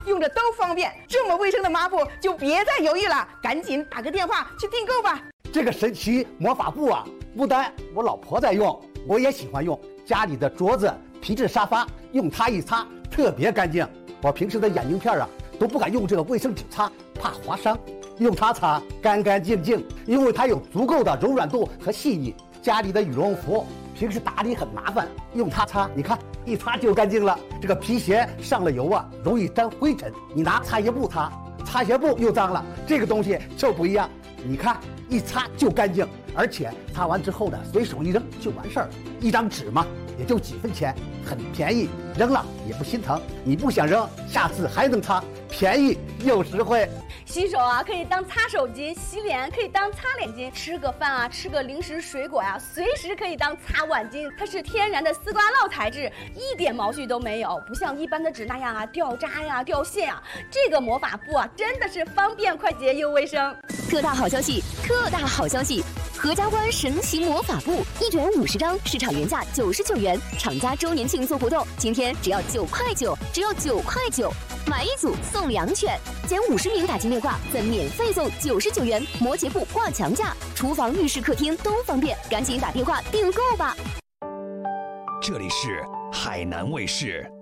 用着都方便。这么卫生的抹布就别再犹豫了，赶紧打个电话去订购吧。 这个神奇魔法布啊，不单我老婆在用，我也喜欢用。家里的桌子、皮质沙发，用它一擦特别干净。我平时的眼镜片啊都不敢用这个卫生纸擦，怕划伤。用它擦干干净净，因为它有足够的柔软度和细腻。家里的羽绒服平时打理很麻烦，用它擦，你看一擦就干净了。这个皮鞋上了油啊，容易沾灰尘，你拿擦鞋布擦，擦鞋布又脏了。这个东西就不一样，你看一擦就干净，而且擦完之后呢，随手一扔就完事儿。一张纸嘛，也就几分钱，很便宜，扔了也不心疼。你不想扔，下次还能擦，便宜又实惠。 洗手啊，可以当擦手巾；洗脸可以当擦脸巾；吃个饭啊，吃个零食水果呀，随时可以当擦碗巾。它是天然的丝瓜酪材质，一点毛絮都没有，不像一般的纸那样啊掉渣呀、掉线呀。这个魔法布啊，真的是方便快捷又卫生。 特大好消息！特大好消息！合家欢神奇魔法布1卷50张，市场原价99元，厂家周年庆做活动，今天只要9块9，只要9块9，买1组送2卷，前50名打进电话则免费送99元摩羯布挂墙架，厨房、浴室、客厅都方便，赶紧打电话订购吧。 这里是海南卫视。